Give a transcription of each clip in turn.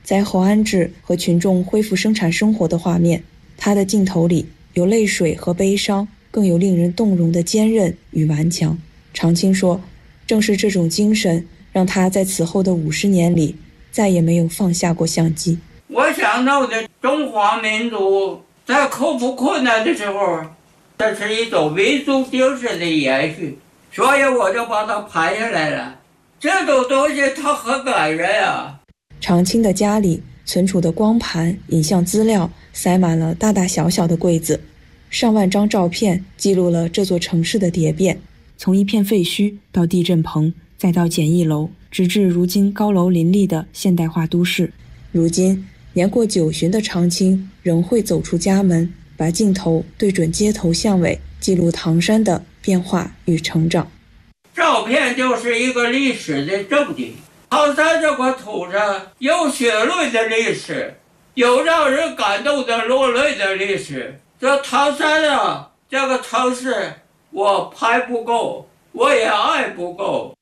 在侯安置和群众恢复生产生活的画面，他的镜头里有泪水和悲伤，更有令人动容的坚韧与顽强。常青说，正是这种精神让他在此后的50年里再也没有放下过相机。 我想到的中华民族在克服困难的时候，这是一种民族精神的延续，所以我就把它拍下来了。这种东西它很感人啊。 常青的家里存储的光盘、影像资料塞满了大大小小的柜子，上万张照片记录了这座城市的蝶变，从一片废墟到地震棚，再到简易楼，直至如今高楼林立的现代化都市。如今年过90的常青仍会走出家门，把镜头对准街头巷尾，记录唐山的变化与成长。 照片就是一个历史的证据。唐山这块土上有血泪的历史，有让人感动的落泪的历史。这唐山啊，这个城市我拍不够，我也爱不够。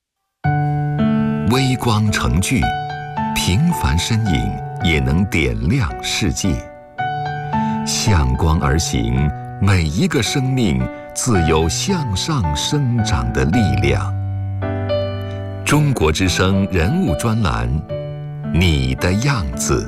微光成炬，平凡身影也能点亮世界。向光而行，每一个生命自有向上生长的力量。中国之声人物专栏，你的样子。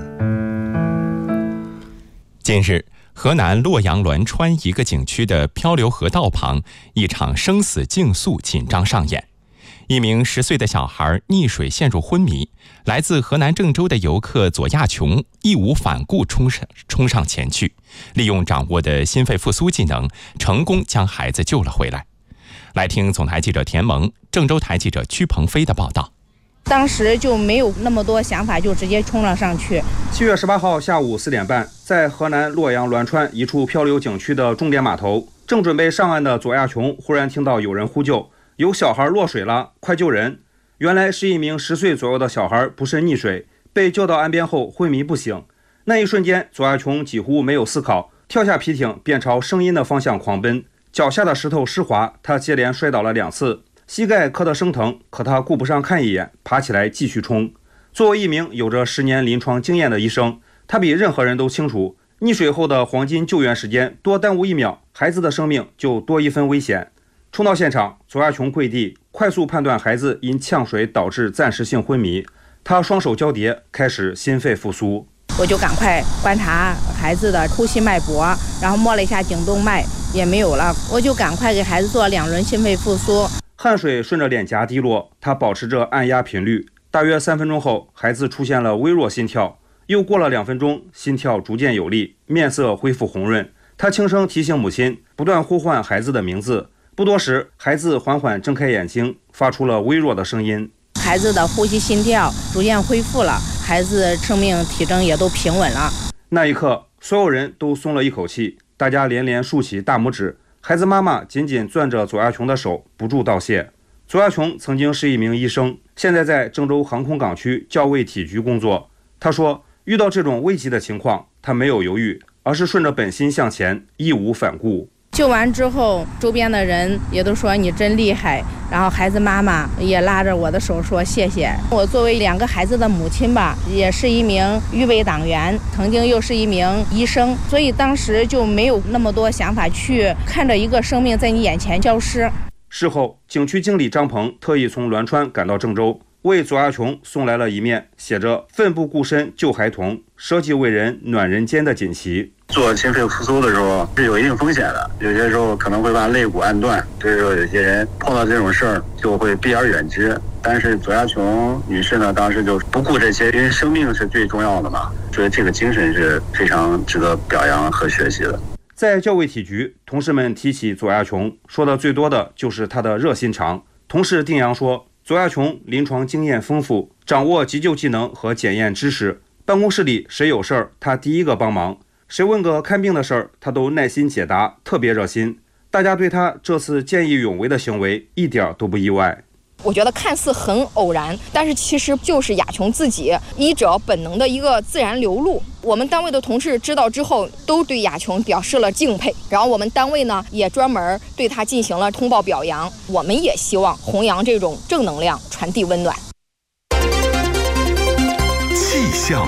近日，河南洛阳栾川一个景区的漂流河道旁，一场生死竞速紧张上演。一名10岁的小孩溺水陷入昏迷，来自河南郑州的游客左亚琼义无反顾冲上前去，利用掌握的心肺复苏技能，成功将孩子救了回来。来听总台记者田萌、郑州台记者曲鹏飞的报道。 当时就没有那么多想法，就直接冲了上去。 7月18号下午4点半，在河南洛阳栾川一处漂流景区的重点码头，正准备上岸的左亚琼忽然听到有人呼救，有小孩落水了，快救人！原来是一名10岁左右的小孩不慎溺水，被救到岸边后昏迷不醒。那一瞬间，左亚琼几乎没有思考，跳下皮艇便朝声音的方向狂奔。脚下的石头湿滑，他接连摔倒了2次，膝盖磕得生疼，可他顾不上看一眼，爬起来继续冲。作为一名有着10年临床经验的医生，他比任何人都清楚，溺水后的黄金救援时间多耽误1秒，孩子的生命就多1分危险。冲到现场，左亚琼跪地，快速判断孩子因呛水导致暂时性昏迷。他双手交叠，开始心肺复苏。 我就赶快观察孩子的呼吸脉搏，然后摸了一下颈动脉，也没有了。我就赶快给孩子做2轮心肺复苏。 汗水顺着脸颊滴落，他保持着按压频率。大约3分钟后，孩子出现了微弱心跳。又过了2分钟，心跳逐渐有力，面色恢复红润。他轻声提醒母亲，不断呼唤孩子的名字。不多时，孩子缓缓睁开眼睛，发出了微弱的声音。 孩子的呼吸心跳逐渐恢复了，孩子生命体征也都平稳了。 那一刻，所有人都松了一口气，大家连连竖起大拇指。孩子妈妈紧紧攥着左亚琼的手，不住道谢。左亚琼曾经是一名医生，现在在郑州航空港区校尉体局工作。他说，遇到这种危急的情况，他没有犹豫，而是顺着本心向前，义无反顾。 救完之后，周边的人也都说你真厉害，然后孩子妈妈也拉着我的手说谢谢。我作为2个孩子的母亲吧，也是一名预备党员，曾经又是一名医生，所以当时就没有那么多想法去看着一个生命在你眼前消失。 事后，景区经理张鹏特意从栾川赶到郑州，为左亚琼送来了一面写着“奋不顾身救孩童，舍己为人暖人间”的锦旗。 做心肺复苏的时候是有一定风险的，有些时候可能会把肋骨按断，所以说有些人碰到这种事儿就会避而远之。但是左亚琼女士呢，当时就不顾这些，因为生命是最重要的嘛，所以这个精神是非常值得表扬和学习的。 在校尉体局，同事们提起左亚琼，说的最多的就是她的热心肠。同事丁阳说，左亚琼临床经验丰富，掌握急救技能和检验知识，办公室里谁有事儿，他第一个帮忙。谁问个看病的事儿，他都耐心解答，特别热心。大家对他这次见义勇为的行为一点都不意外。 我觉得看似很偶然，但是其实就是亚琼自己医者本能的一个自然流露。我们单位的同事知道之后，都对亚琼表示了敬佩。然后我们单位呢，也专门对他进行了通报表扬。我们也希望弘扬这种正能量，传递温暖。 气象